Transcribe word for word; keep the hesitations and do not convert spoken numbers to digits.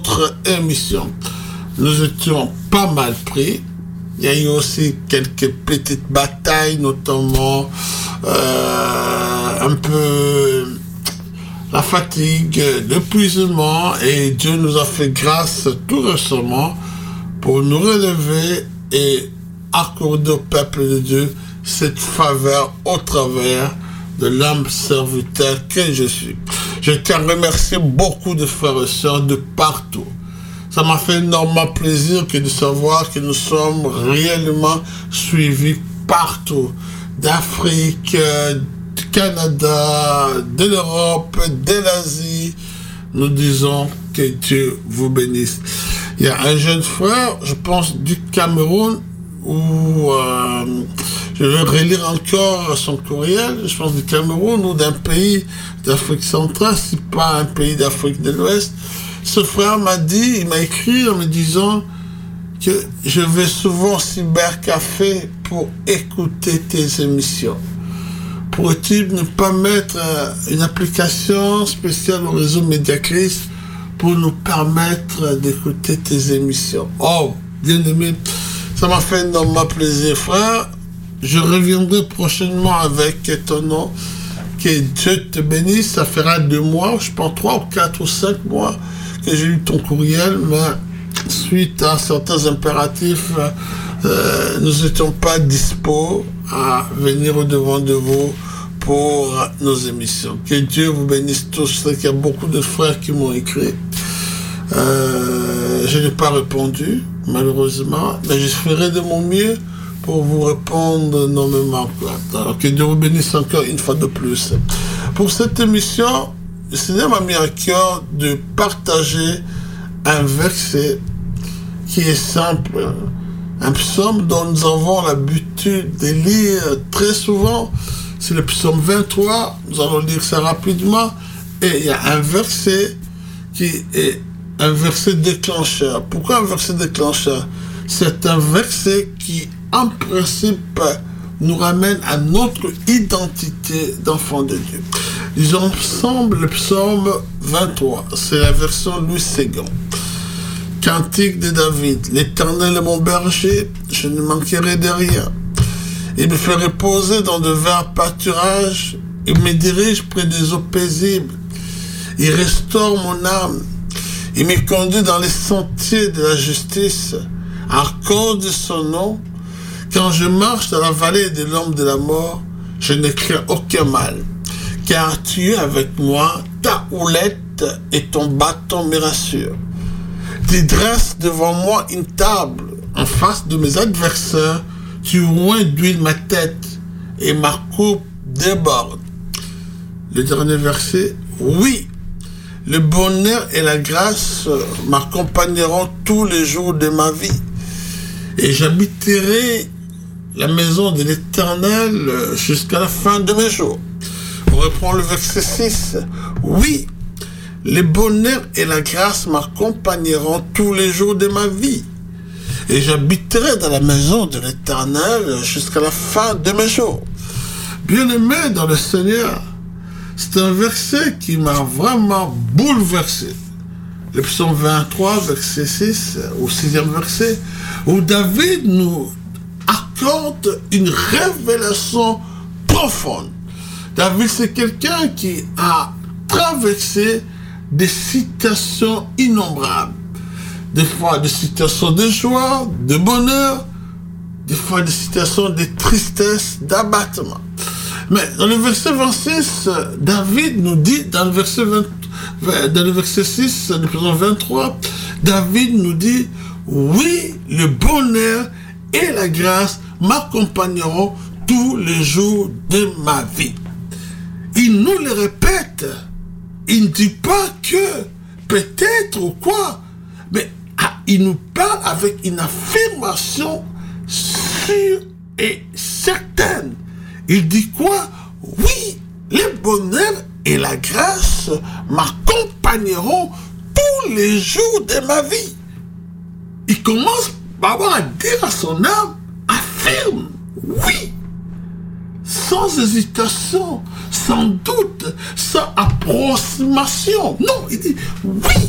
notre émission. Nous étions pas mal pris. Il y a eu aussi quelques petites batailles, notamment euh, un peu la fatigue, l'épuisement, et Dieu nous a fait grâce tout récemment pour nous relever et accorder au peuple de Dieu cette faveur au travers de l'âme serviteur que je suis. Je tiens à remercier beaucoup de frères et sœurs de partout. Ça m'a fait énormément plaisir que de savoir que nous sommes réellement suivis partout, d'Afrique, du Canada, de l'Europe, de l'Asie. Nous disons que Dieu vous bénisse. Il y a un jeune frère, je pense du Cameroun, où euh, je vais relire encore son courriel, je pense du Cameroun ou d'un pays d'Afrique centrale, si pas un pays d'Afrique de l'Ouest. Ce frère m'a dit, il m'a écrit en me disant que je vais souvent au cybercafé pour écouter tes émissions. Pourrais-tu ne pas mettre une application spéciale au réseau Mediacris pour nous permettre d'écouter tes émissions? Oh, bien aimé, ça m'a fait énormément plaisir, frère. Je reviendrai prochainement avec ton nom. Que Dieu te bénisse. Ça fera deux mois, je pense trois ou quatre ou cinq mois que j'ai eu ton courriel, mais suite à certains impératifs, euh, nous n'étions pas dispo à venir au devant de vous pour nos émissions. Que Dieu vous bénisse tous. Je sais qu'il y a beaucoup de frères qui m'ont écrit. Euh, je n'ai pas répondu, malheureusement, mais je ferai de mon mieux pour vous répondre énormément. Alors que Dieu vous bénisse encore une fois de plus. Pour cette émission, le Seigneur m'a mis à cœur de partager un verset qui est simple, un psaume dont nous avons l'habitude de lire très souvent. C'est le psaume vingt-trois, nous allons lire ça rapidement, et il y a un verset qui est un verset déclencheur. Pourquoi un verset déclencheur? C'est un verset qui, en principe, nous ramène à notre identité d'enfant de Dieu. Lisons ensemble le psaume vingt-trois, c'est la version Louis Séguin. Cantique de David, l'Éternel est mon berger, je ne manquerai de rien. Il me fait reposer dans de verts pâturages, il me dirige près des eaux paisibles, il restaure mon âme, il me conduit dans les sentiers de la justice, à cause de son nom. Quand je marche dans la vallée de l'ombre de la mort, je ne crains aucun mal, car tu es avec moi, ta houlette et ton bâton me rassurent. Tu dresses devant moi une table en face de mes adversaires, tu oins d'huile ma tête et ma coupe déborde. Le dernier verset, oui, le bonheur et la grâce m'accompagneront tous les jours de ma vie, et j'habiterai la maison de l'Éternel jusqu'à la fin de mes jours. On reprend le verset six. Oui, le bonheur et la grâce m'accompagneront tous les jours de ma vie, et j'habiterai dans la maison de l'Éternel jusqu'à la fin de mes jours. Bien-aimé dans le Seigneur, c'est un verset qui m'a vraiment bouleversé. Le psaume vingt-trois, verset six, au sixième verset, où David nous accorde une révélation profonde. David, c'est quelqu'un qui a traversé des situations innombrables. Des fois des situations de joie, de bonheur, des fois des situations de tristesse, d'abattement. Mais dans le verset vingt-six, David nous dit, dans le verset, vingt, dans le verset six, du psaume vingt-trois, David nous dit, oui, le bonheur et la grâce m'accompagneront tous les jours de ma vie. Il nous le répète. Il ne dit pas que, peut-être ou quoi, mais ah, il nous parle avec une affirmation sûre et certaine. Il dit quoi? Oui, le bonheur et la grâce m'accompagneront tous les jours de ma vie. Il commence par avoir à dire à son âme, affirme, oui, sans hésitation, sans doute, sans approximation. Non, il dit, oui,